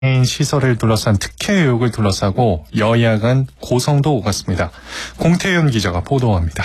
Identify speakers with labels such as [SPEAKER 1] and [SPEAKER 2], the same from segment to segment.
[SPEAKER 1] 시설을 둘러싼 특혜 의혹을 둘러싸고 여야 간 고성도 오갔습니다. 공태현 기자가 보도합니다.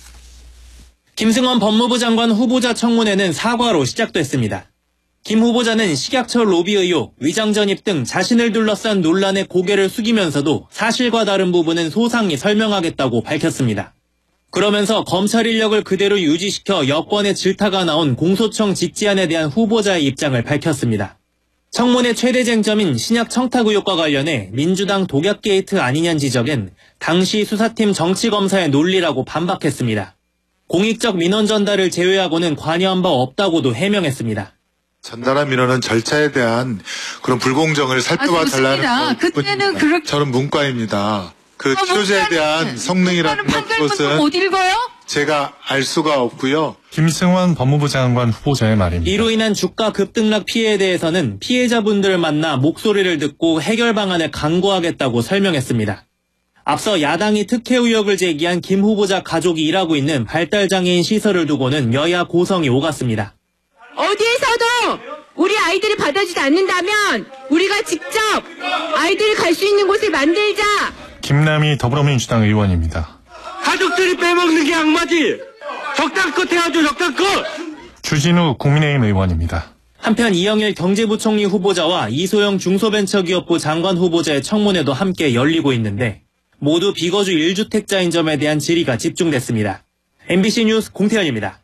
[SPEAKER 2] 김승원 법무부 장관 후보자 청문회는 사과로 시작됐습니다. 김 후보자는 식약처 로비 의혹, 위장 전입 등 자신을 둘러싼 논란에 고개를 숙이면서도 사실과 다른 부분은 소상히 설명하겠다고 밝혔습니다. 그러면서 검찰 인력을 그대로 유지시켜 여권의 질타가 나온 공소청 직지안에 대한 후보자의 입장을 밝혔습니다. 청문회 최대 쟁점인 신약 청탁 의혹과 관련해 민주당 독약 게이트 아니냐는 지적엔 당시 수사팀 정치검사의 논리라고 반박했습니다. 공익적 민원 전달을 제외하고는 관여한 바 없다고도 해명했습니다.
[SPEAKER 3] 전달한 민원은 절차에 대한 그런 불공정을 살펴봐 달라는
[SPEAKER 4] 그때는 그렇게
[SPEAKER 3] 저는 문과입니다. 그 치료제에 대한 성능이라는 것은
[SPEAKER 4] 못 읽어요?
[SPEAKER 3] 제가 알 수가 없고요.
[SPEAKER 1] 김승원 법무부 장관 후보자의 말입니다.
[SPEAKER 2] 이로 인한 주가 급등락 피해에 대해서는 피해자분들을 만나 목소리를 듣고 해결 방안을 강구하겠다고 설명했습니다. 앞서 야당이 특혜 의혹을 제기한 김 후보자 가족이 일하고 있는 발달장애인 시설을 두고는 여야 고성이 오갔습니다.
[SPEAKER 4] 어디에서도 우리 아이들이 받아주지 않는다면 우리가 직접 아이들이 갈 수 있는 곳을 만들자.
[SPEAKER 1] 김남희 더불어민주당 의원입니다.
[SPEAKER 5] 가족들이 빼먹는 게 악마지. 적당껏 해야죠, 적당껏.
[SPEAKER 1] 주진우 국민의힘 의원입니다.
[SPEAKER 2] 한편 이영일 경제부총리 후보자와 이소영 중소벤처기업부 장관 후보자의 청문회도 함께 열리고 있는데 모두 비거주 1주택자인 점에 대한 질의가 집중됐습니다. MBC 뉴스 공태현입니다.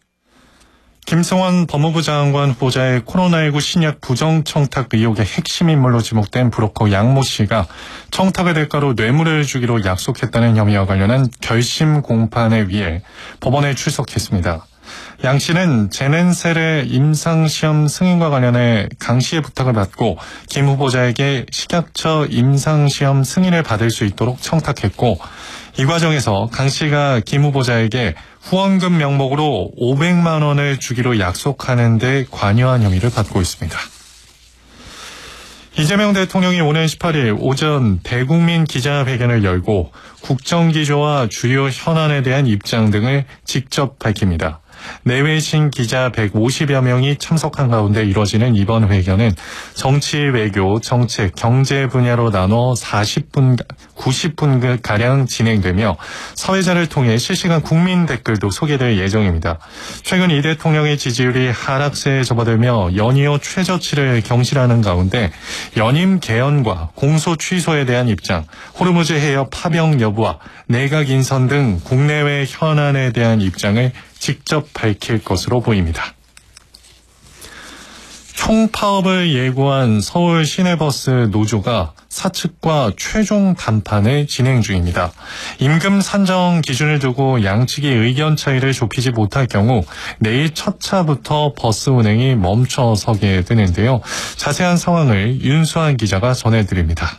[SPEAKER 1] 김승원 법무부 장관 후보자의 코로나19 신약 부정청탁 의혹의 핵심 인물로 지목된 브로커 양모 씨가 청탁의 대가로 뇌물을 주기로 약속했다는 혐의와 관련한 결심 공판에 위해 법원에 출석했습니다. 양 씨는 제넨셀의 임상시험 승인과 관련해 강 씨의 부탁을 받고 김 후보자에게 식약처 임상시험 승인을 받을 수 있도록 청탁했고 이 과정에서 강 씨가 김 후보자에게 후원금 명목으로 500만 원을 주기로 약속하는 데 관여한 혐의를 받고 있습니다. 이재명 대통령이 오는 18일 오전 대국민 기자회견을 열고 국정기조와 주요 현안에 대한 입장 등을 직접 밝힙니다. 내외신 기자 150여 명이 참석한 가운데 이뤄지는 이번 회견은 정치, 외교, 정책, 경제 분야로 나눠 90분가량 진행되며 사회자를 통해 실시간 국민 댓글도 소개될 예정입니다. 최근 이 대통령의 지지율이 하락세에 접어들며 연이어 최저치를 경신하는 가운데 연임 개헌과 공소 취소에 대한 입장, 호르무즈 해협 파병 여부와 내각 인선 등 국내외 현안에 대한 입장을 직접 밝힐 것으로 보입니다. 총파업을 예고한 서울 시내버스 노조가 사측과 최종談判을 진행 중입니다. 임금 산정 기준을 두고 양측이 의견 차이를 좁히지 못할 경우 내일 첫 차부터 버스 운행이 멈춰서게 되는데요. 자세한 상황을 윤수환 기자가 전해드립니다.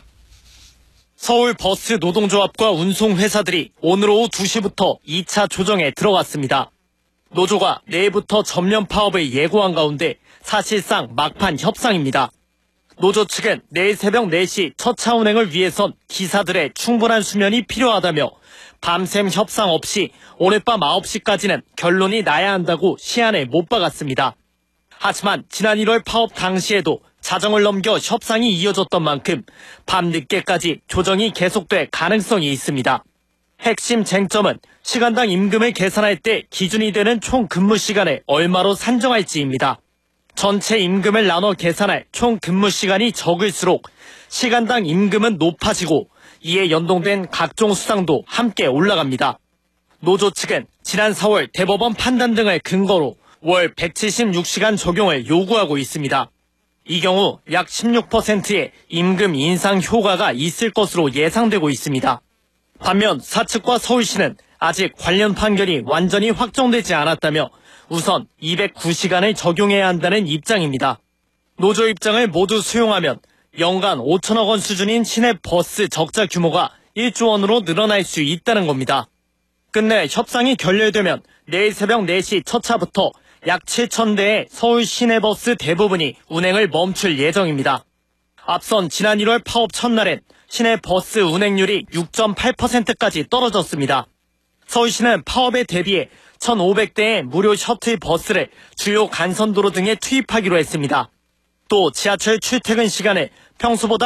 [SPEAKER 6] 서울 버스 노동조합과 운송회사들이 오늘 오후 2시부터 2차 조정에 들어갔습니다. 노조가 내일부터 전면 파업을 예고한 가운데 사실상 막판 협상입니다. 노조 측은 내일 새벽 4시 첫 차 운행을 위해선 기사들의 충분한 수면이 필요하다며 밤샘 협상 없이 오늘 밤 9시까지는 결론이 나야 한다고 시한을 못 박았습니다. 하지만 지난 1월 파업 당시에도 자정을 넘겨 협상이 이어졌던 만큼 밤늦게까지 조정이 계속될 가능성이 있습니다. 핵심 쟁점은 시간당 임금을 계산할 때 기준이 되는 총 근무 시간을 얼마로 산정할지입니다. 전체 임금을 나눠 계산할 총 근무 시간이 적을수록 시간당 임금은 높아지고 이에 연동된 각종 수당도 함께 올라갑니다. 노조 측은 지난 4월 대법원 판단 등을 근거로 월 176시간 적용을 요구하고 있습니다. 이 경우 약 16%의 임금 인상 효과가 있을 것으로 예상되고 있습니다. 반면 사측과 서울시는 아직 관련 판결이 완전히 확정되지 않았다며 우선 209시간을 적용해야 한다는 입장입니다. 노조 입장을 모두 수용하면 연간 5천억 원 수준인 시내 버스 적자 규모가 1조 원으로 늘어날 수 있다는 겁니다. 끝내 협상이 결렬되면 내일 새벽 4시 첫 차부터 약 7,000대의 서울 시내버스 대부분이 운행을 멈출 예정입니다. 앞선 지난 1월 파업 첫날엔 시내버스 운행률이 6.8%까지 떨어졌습니다. 서울시는 파업에 대비해 1,500대의 무료 셔틀 버스를 주요 간선도로 등에 투입하기로 했습니다. 또 지하철 출퇴근 시간을 평소보다